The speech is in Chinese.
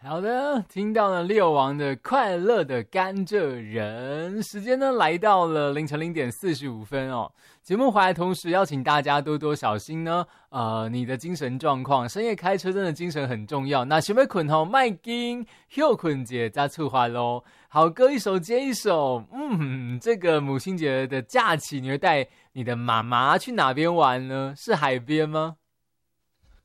好的，听到了六王的快乐的甘蔗人，时间呢来到了凌晨0:45哦。节目回来同时邀请大家多多小心呢，你的精神状况，深夜开车真的精神很重要。那想要困吼，麦紧休困节再出发咯。好歌一首接一首，这个母亲节的假期，你会带你的妈妈去哪边玩呢？是海边吗？